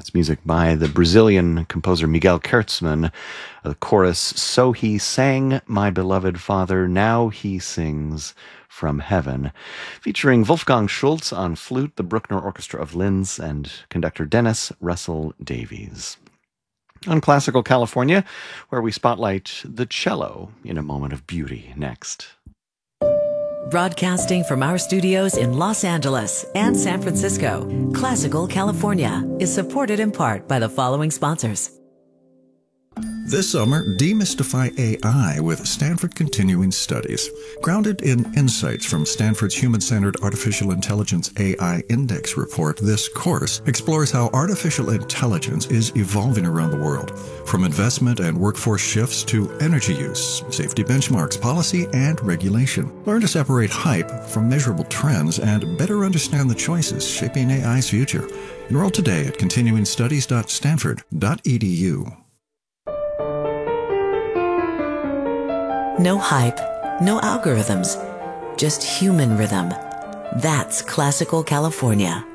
That's music by the Brazilian composer Miguel Kurtzman. The chorus, "So he sang, my beloved father, now he sings from heaven," featuring Wolfgang Schultz on flute, the Bruckner Orchestra of Linz, and conductor Dennis Russell Davies. On Classical California, where we spotlight the cello in a moment of beauty next. Broadcasting from our studios in Los Angeles and San Francisco, Classical California is supported in part by the following sponsors. This summer, demystify AI with Stanford Continuing Studies. Grounded in insights from Stanford's Human-Centered Artificial Intelligence AI Index report, this course explores how artificial intelligence is evolving around the world, from investment and workforce shifts to energy use, safety benchmarks, policy, and regulation. Learn to separate hype from measurable trends and better understand the choices shaping AI's future. Enroll today at continuingstudies.stanford.edu. No hype, no algorithms, just human rhythm. That's Classical California.